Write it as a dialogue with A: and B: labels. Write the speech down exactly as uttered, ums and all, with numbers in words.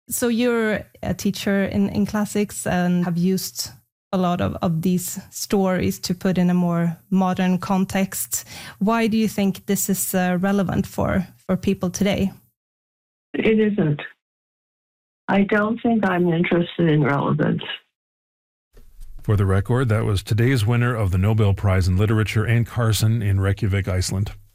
A: So you're a teacher in, in classics and have used a lot of, of these stories to put in a more modern context. Why do you think this is uh, relevant for, for people today?
B: It isn't. I don't think I'm interested in relevance.
C: For the record, that was today's winner of the Nobel Prize in Literature, Anne Carson, in Reykjavik, Iceland.